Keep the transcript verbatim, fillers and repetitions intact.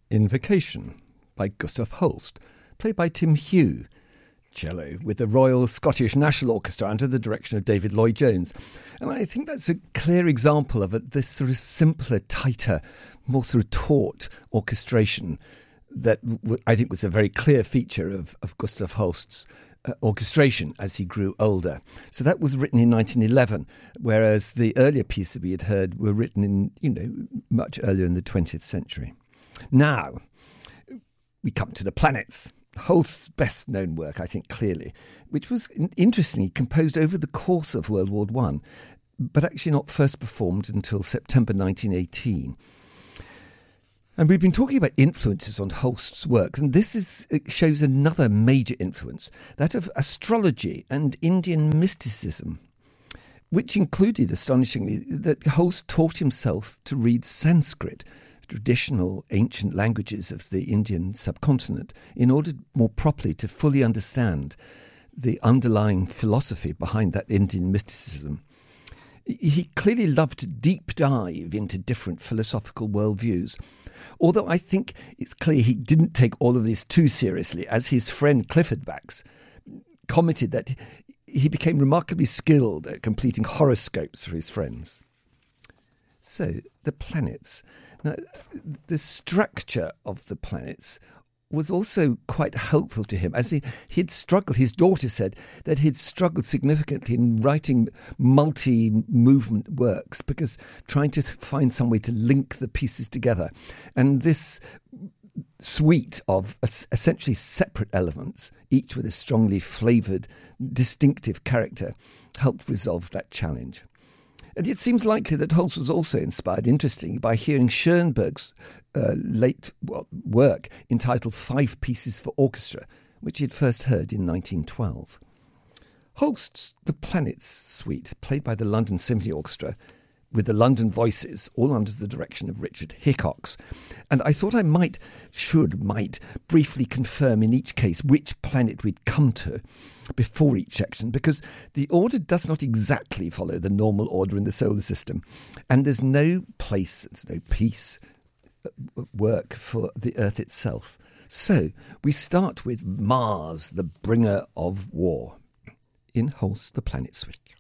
Invocation by Gustav Holst, played by Tim Hugh. Cello with the Royal Scottish National Orchestra under the direction of David Lloyd-Jones. And I think that's a clear example of a, this sort of simpler, tighter, more sort of taut orchestration that w- I think was a very clear feature of, of Gustav Holst's uh, orchestration as he grew older. So that was written in nineteen eleven, whereas the earlier pieces we had heard were written in, you know, much earlier in the twentieth century. Now, we come to the planets. Holst's best-known work, I think, clearly, which was, interestingly, composed over the course of World War One, but actually not first performed until September nineteen eighteen. And we've been talking about influences on Holst's work, and this is it shows another major influence, that of astrology and Indian mysticism, which included, astonishingly, that Holst taught himself to read Sanskrit, traditional ancient languages of the Indian subcontinent, in order more properly to fully understand the underlying philosophy behind that Indian mysticism. He clearly loved to deep dive into different philosophical worldviews, although I think it's clear he didn't take all of this too seriously, as his friend Clifford Bax commented that he became remarkably skilled at completing horoscopes for his friends. So, the planets. Now, the structure of the planets was also quite helpful to him, as he he'd struggled. His daughter said that he'd struggled significantly in writing multi-movement works, because trying to find some way to link the pieces together. And this suite of essentially separate elements, each with a strongly flavoured, distinctive character, helped resolve that challenge. And it seems likely that Holst was also inspired, interestingly, by hearing Schoenberg's uh, late work entitled Five Pieces for Orchestra, which he had first heard in nineteen twelve. Holst's The Planets Suite, played by the London Symphony Orchestra, with the London Voices, all under the direction of Richard Hickox. And I thought I might, should, might, briefly confirm in each case which planet we'd come to before each section, because the order does not exactly follow the normal order in the solar system, and there's no place, there's no piece work for the Earth itself. So we start with Mars, the bringer of war, in Holst's The Planet Suite.